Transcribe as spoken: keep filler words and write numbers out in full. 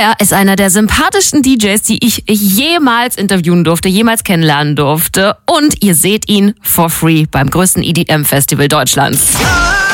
Er ist einer der sympathischsten D Js, die ich jemals interviewen durfte, jemals kennenlernen durfte. Und ihr seht ihn for free beim größten E D M-Festival Deutschlands.